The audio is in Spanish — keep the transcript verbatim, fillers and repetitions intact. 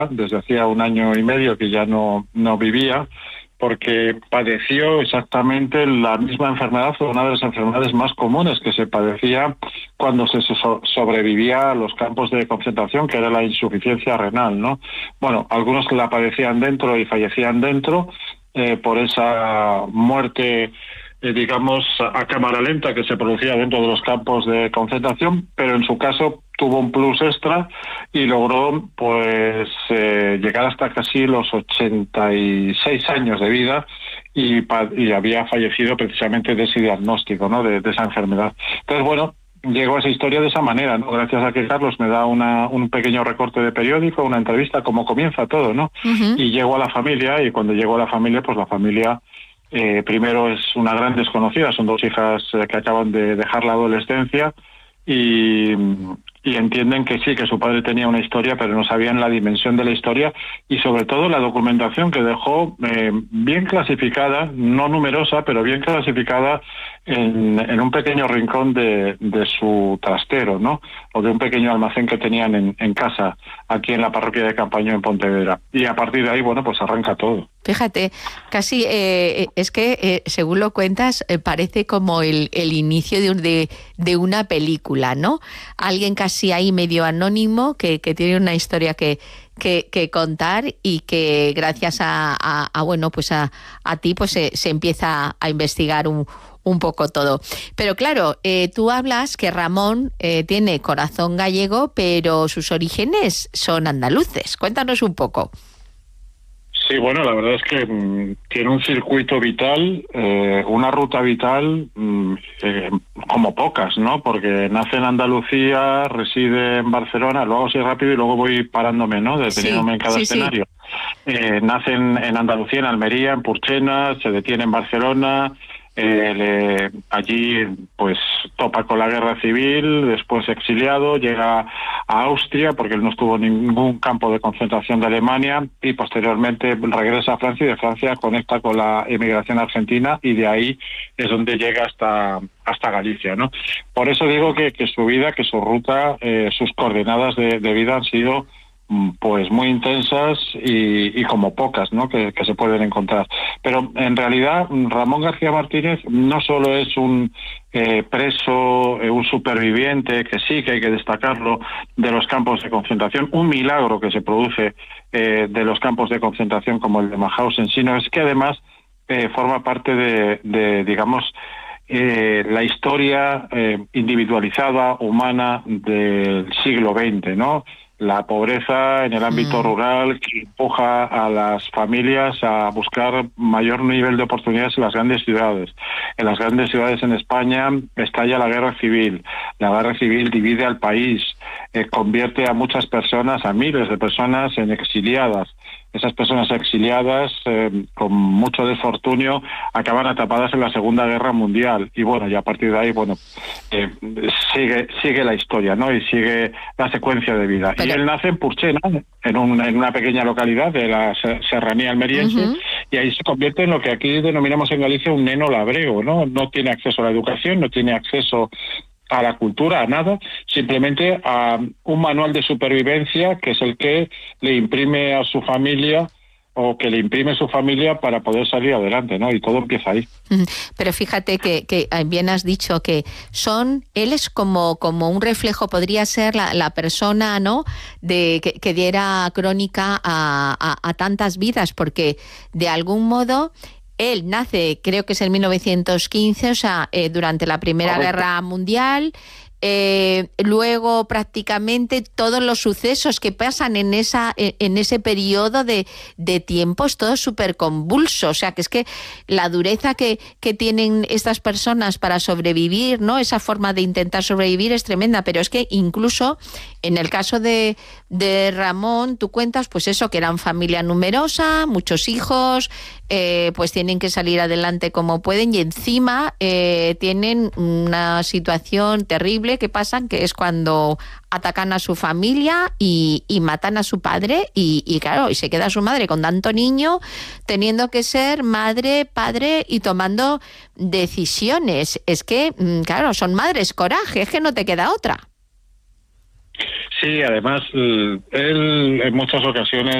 desde hacía un año y medio que ya no, no vivía, porque padeció exactamente la misma enfermedad, o una de las enfermedades más comunes que se padecía cuando se so- sobrevivía a los campos de concentración, que era la insuficiencia renal, ¿no? Bueno, algunos la padecían dentro y fallecían dentro eh, por esa muerte, eh, digamos, a cámara lenta que se producía dentro de los campos de concentración, pero en su caso tuvo un plus extra y logró pues eh, llegar hasta casi los ochenta y seis años de vida y, pa- y había fallecido precisamente de ese diagnóstico, ¿no? De, de esa enfermedad. Entonces, bueno, llegó a esa historia de esa manera, ¿no? Gracias a que Carlos me da una, un pequeño recorte de periódico, una entrevista, como comienza todo, ¿no? Ujú. Y llego a la familia, y cuando llego a la familia, pues la familia eh, primero es una gran desconocida, son dos hijas eh, que acaban de dejar la adolescencia y, y entienden que sí, que su padre tenía una historia, pero no sabían la dimensión de la historia y sobre todo la documentación que dejó eh, bien clasificada, no numerosa, pero bien clasificada en, en un pequeño rincón de, de su trastero, ¿no? O de un pequeño almacén que tenían en, en casa, aquí en la parroquia de Campaño, en Pontevedra. Y a partir de ahí, bueno, pues arranca todo. Fíjate, casi eh, es que eh, según lo cuentas eh, parece como el, el inicio de, un- de, de una película, ¿no? Alguien casi ahí medio anónimo que, que tiene una historia que, que, que contar y que gracias a, a- a, bueno pues a, a ti pues se, se empieza a investigar un, un poco todo. Pero claro, eh, tú hablas que Ramón eh, tiene corazón gallego, pero sus orígenes son andaluces. Cuéntanos un poco. Sí, bueno, la verdad es que mm, tiene un circuito vital, eh, una ruta vital mm, eh, como pocas, ¿no? Porque nace en Andalucía, reside en Barcelona, luego sí rápido y luego voy parándome, ¿no? Sí, Deteniéndome en cada sí, sí. escenario. Eh, nace en, en Andalucía, en Almería, en Purchena, se detiene en Barcelona, eh, le- allí pues topa con la guerra civil, después exiliado, llega a Austria porque él no estuvo en ningún campo de concentración de Alemania y posteriormente regresa a Francia y de Francia conecta con la emigración argentina y de ahí es donde llega hasta hasta Galicia, ¿no? Por eso digo que, que su vida, que su ruta, eh, sus coordenadas de, de vida han sido pues muy intensas y, y como pocas, ¿no? Que, que se pueden encontrar. Pero en realidad Ramón García Martínez no solo es un eh, preso, eh, un superviviente, que sí que hay que destacarlo, de los campos de concentración, un milagro que se produce eh, de los campos de concentración como el de Mauthausen, sino es que además eh, forma parte de, de digamos, eh, la historia eh, individualizada, humana del siglo veinte, ¿no? La pobreza en el ámbito Mm. rural que empuja a las familias a buscar mayor nivel de oportunidades en las grandes ciudades. En las grandes ciudades en España estalla la guerra civil. La guerra civil divide al país, eh, convierte a muchas personas, a miles de personas, en exiliadas. Esas personas exiliadas, eh, con mucho desfortunio, acaban atrapadas en la Segunda Guerra Mundial. Y bueno, y a partir de ahí, bueno, eh, sigue sigue la historia, ¿no? Y sigue la secuencia de vida. Y Pero, él nace en Purchena, en, un, en una pequeña localidad de la serranía almeriense, ujú. y ahí se convierte en lo que aquí denominamos en Galicia un neno labrego, ¿no? No tiene acceso a la educación, no tiene acceso a la cultura, a nada, simplemente a un manual de supervivencia que es el que le imprime a su familia o que le imprime su familia para poder salir adelante, ¿no? Y todo empieza ahí. Mm, Pero fíjate que, que bien has dicho que son, él es como, como un reflejo, podría ser la, la persona, ¿no? De, que, que diera crónica a, a, a tantas vidas, porque de algún modo él nace, creo que es en mil novecientos quince, o sea, eh, durante la Primera Correcto. Guerra Mundial. Eh, luego prácticamente todos los sucesos que pasan en esa en ese periodo de, de tiempos todo súper convulso, o sea que es que la dureza que, que tienen estas personas para sobrevivir, ¿no? Esa forma de intentar sobrevivir es tremenda, pero es que incluso en el caso de, de Ramón, tú cuentas pues eso, que eran familia numerosa, muchos hijos, eh, pues tienen que salir adelante como pueden y encima eh, tienen una situación terrible que pasan, que es cuando atacan a su familia y, y matan a su padre y, y claro, y se queda su madre con tanto niño teniendo que ser madre, padre y tomando decisiones. Es que, claro, son madres, coraje, es que no te queda otra. Sí, además, él en muchas ocasiones